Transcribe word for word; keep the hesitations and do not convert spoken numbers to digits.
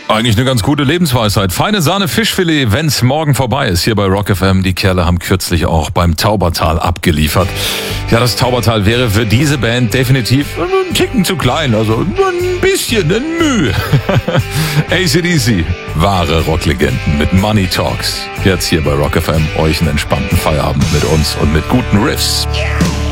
Eigentlich eine ganz gute Lebensweisheit. Feine Sahne Fischfilet, wenn's morgen vorbei ist. Hier bei Rock F M. Die Kerle haben kürzlich auch beim Taubertal abgeliefert. Ja, das Taubertal wäre für diese Band definitiv ein Ticken zu klein. Also ein bisschen ein Mühe. A C D C, wahre Rocklegenden mit Money Talks. Jetzt hier bei Rock F M. Euch einen entspannten Feierabend mit uns und mit guten Riffs.